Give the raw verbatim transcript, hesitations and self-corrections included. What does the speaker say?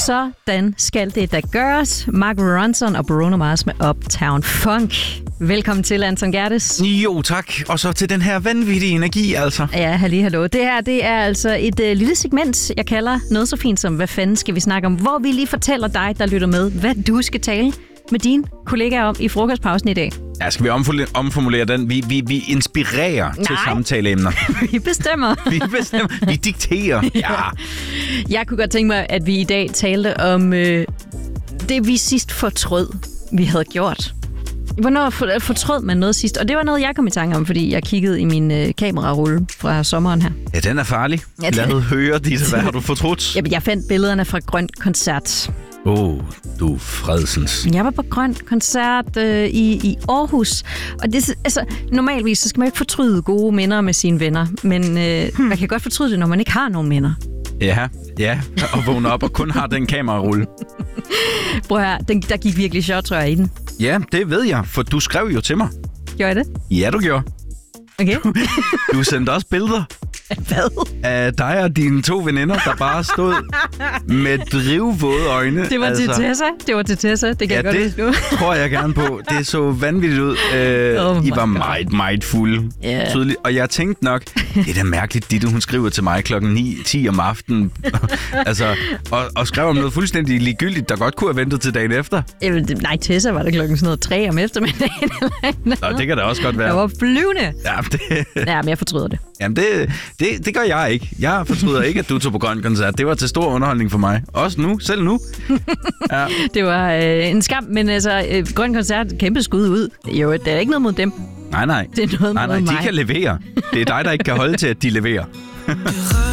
Sådan skal det da gøres. Mark Ronson og Bruno Mars med Uptown Funk. Velkommen til, Anton Gerdes. Jo, tak. Og så til den her vanvittige energi, altså. Ja, halli, hallo. Det her, det er altså et uh, lille segment, jeg kalder noget så fint som, hvad fanden skal vi snakke om? Hvor vi lige fortæller dig, der lytter med, hvad du skal tale med dine kollegaer om i frokostpausen i dag. Ja, skal vi omformulere den? Vi, vi, vi inspirerer Nej. til samtaleemner. Vi bestemmer. vi bestemmer. Vi dikterer. Ja. Jeg kunne godt tænke mig, at vi i dag talte om øh, det, vi sidst fortrød, vi havde gjort. Hvornår fortrød man noget sidst? Og det var noget, jeg kom i tanke om, fordi jeg kiggede i min øh, kamerarulle fra sommeren her. Ja, den er farlig. Ja, det... Lad os høre, Ditte. Hvad har du fortrudt? Jamen, jeg fandt billederne fra Grøn Koncert. Åh, oh, du Fredsens. Jeg var på Grøn Koncert øh, i, i Aarhus. Og det, altså, normalvis så skal man ikke fortryde gode minder med sine venner. Men øh, hmm. man kan godt fortryde det, når man ikke har nogen minder. Ja, ja. Og vågne op og kun har den kamerarulle. Prøv her, den, der gik virkelig shortrør i den. Ja, det ved jeg, for du skrev jo til mig. Gjorde jeg det? Ja, du gjorde. Okay. Du, du sendte også billeder. Hvad? Af dig og dine to veninder, der bare stod med drivvåde øjne. Det var altså, til Tessa. Det var til Tessa. Det kan ja, jeg godt huske nu. Det tror jeg gerne på. Det så vanvittigt ud. Øh, oh I var God. meget, meget fulde. Yeah. Tydeligt. Og jeg tænkte nok, det er da mærkeligt, Ditte, hun skriver til mig klokken ni ti om aftenen. altså, og, og skrev om noget fuldstændig ligegyldigt, der godt kunne have ventet til dagen efter. Jamen, nej, Tessa var der klokken sådan noget tre om eftermiddagen. Nå, det kan da også godt være. Jeg var flyvende. Ja, det... ja, men jeg fortryder det. Jamen, det, det, det gør jeg ikke. Jeg fortryder ikke, at du tog på Grøn Koncert. Det var til stor underholdning for mig. Også nu. Selv nu. Ja. Det var øh, en skam, men altså, øh, Grøn Koncert, kæmpe skud ud. Jo, det er ikke noget mod dem. Nej, nej. Det er noget nej, nej, mod de mig. kan levere. Det er dig, der ikke kan holde til, at de leverer.